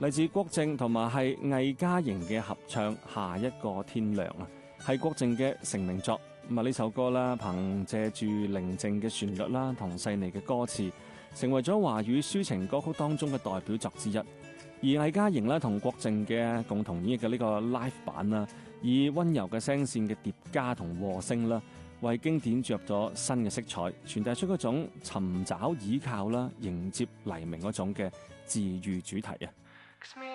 嚟自郭靖同埋係魏嘉瑩嘅合唱《下一個天亮》啊，係郭靖嘅成名作。咁啊呢首歌啦，憑借住寧靜嘅旋律啦同細膩嘅歌詞，成為咗華語抒情歌曲當中嘅代表作之一。而魏嘉瑩咧同郭靖嘅共同演繹嘅呢個 live 版啦，以溫柔嘅聲線嘅疊加同和聲啦，為經典注入咗新嘅色彩，傳遞出嗰種尋找依靠啦、迎接黎明嗰種嘅治癒主題啊！